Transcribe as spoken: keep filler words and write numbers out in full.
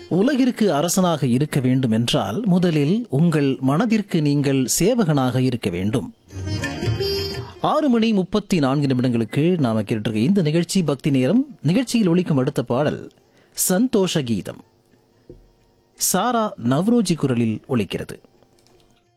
உலகிற்கு அரசனாக இருக்க வேண்டும் என்றால் முதலில் உங்கள் மனதிற்கு நீங்கள் சேவகனாக இருக்க வேண்டும். ஆறு மணி முப்பத்தி நான்கு நிமிடங்களுக்கு நாம கேட்டிருக்க இந்த நிகழ்ச்சி பக்தி நேரம். நிகழ்ச்சியில் ஒலிக்கும் அடுத்த பாடல் சந்தோஷ கீதம், சாரா நவ்ரோஜி குரலில் ஒலிக்கிறது.